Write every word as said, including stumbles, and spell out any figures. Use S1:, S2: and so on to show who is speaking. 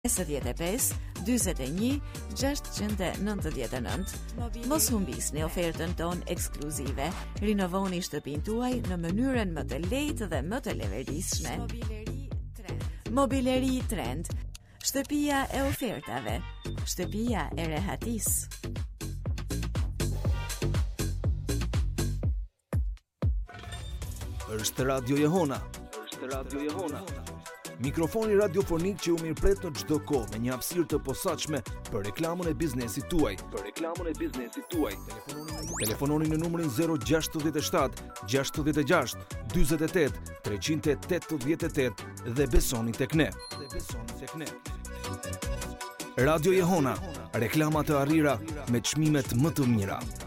S1: pesëdhjetë e pesë, dyzet e një, gjashtëqind e nëntëdhjetë e nëntë. Mos humbisni ofertën tonë ekskluzive. Rinovoni shtëpinë tuaj në mënyrën më të lehtë dhe më të levetëdijshme. Mobileri Trend. Shtëpia e ofertave. Shtëpia e rehatisë.
S2: Është Radio Jehona. Është Radio Jehona. Mikrofoni radiofonik që u mirëpret në çdo kohë me një hapësirë të posaçme për reklamën e biznesit tuaj. Për reklamën e biznesit tuaj. Telefononi në numrin zero gjasht shtat, gjasht e gjasht, dyzet e tetë, treqind e tetëdhjetë e tetë dhe besoni tek ne. Dhe besoni tek ne. Radio Jehona, reklama të arrira me çmimet më të mira.